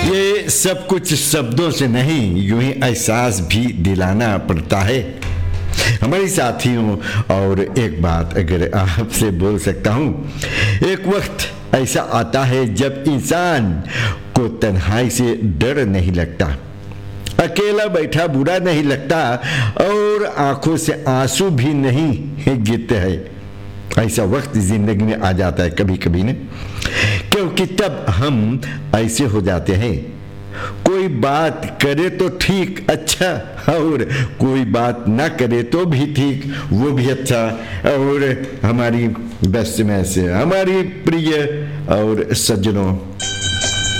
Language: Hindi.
ये सब कुछ शब्दों से नहीं, यूं ही एहसास भी दिलाना पड़ता है। हमारे साथियों, और एक बात अगर आपसे बोल सकता हूँ, एक वक्त ऐसा आता है जब इंसान को तन्हाई से डर नहीं लगता, अकेला बैठा बुरा नहीं लगता और आंखों से आंसू भी नहीं गिरते हैं। ऐसा वक्त जिंदगी में आ जाता है कभी कभी न, क्योंकि तब हम ऐसे हो जाते हैं, कोई बात करे तो ठीक अच्छा, और कोई बात ना करे तो भी ठीक वो भी अच्छा। और हमारी बेस्ट में से हमारी प्रिय और सज्जनों,